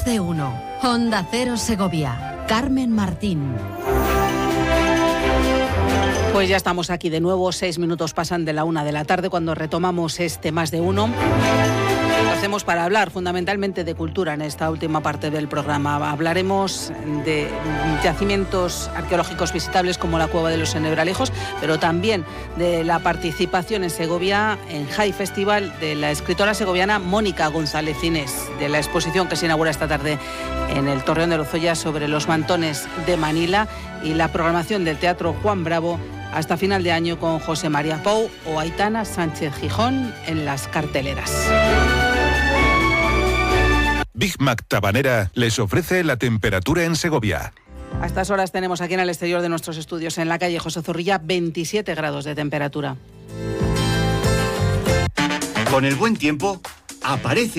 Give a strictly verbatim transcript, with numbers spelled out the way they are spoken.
Más de uno. Onda Cero Segovia. Carmen Martín. Pues ya estamos aquí de nuevo, seis minutos pasan de la una de la tarde cuando retomamos este Más de Uno. Lo hacemos para hablar fundamentalmente de cultura en esta última parte del programa. Hablaremos de yacimientos arqueológicos visitables como la Cueva de los Ennebralejos, pero también de la participación en Segovia en High Festival de la escritora segoviana Mónica González Inés, de la exposición que se inaugura esta tarde en el Torreón de Lozoya sobre los mantones de Manila y la programación del Teatro Juan Bravo hasta final de año con José María Pou o Aitana Sánchez Gijón en las carteleras. Big Mac Tabanera les ofrece la temperatura en Segovia. A estas horas tenemos aquí en el exterior de nuestros estudios en la calle José Zorrilla veintisiete grados de temperatura. Con el buen tiempo aparece